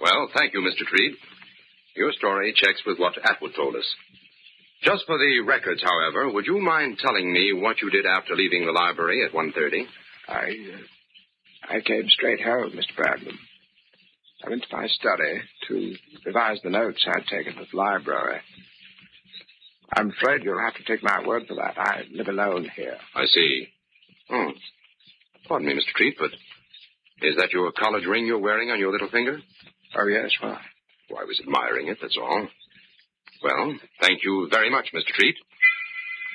Well, thank you, Mr. Treat. Your story checks with what Atwood told us. Just for the records, however, would you mind telling me what you did after leaving the library at 1:30? I came straight home, Mr. Bradman. I went to my study to revise the notes I'd taken at the library. I'm afraid you'll have to take my word for that. I live alone here. I see. Oh. Pardon me, Mr. Treat, but is that your college ring you're wearing on your little finger? Oh, yes, why? Oh, I was admiring it, that's all. Well, thank you very much, Mr. Treat.